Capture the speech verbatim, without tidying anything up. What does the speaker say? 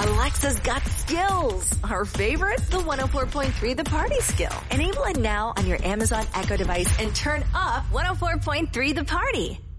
Alexa's got skills. Her favorite? The one oh four point three The Party skill. Enable it now on your Amazon Echo device and turn up one oh four point three The Party.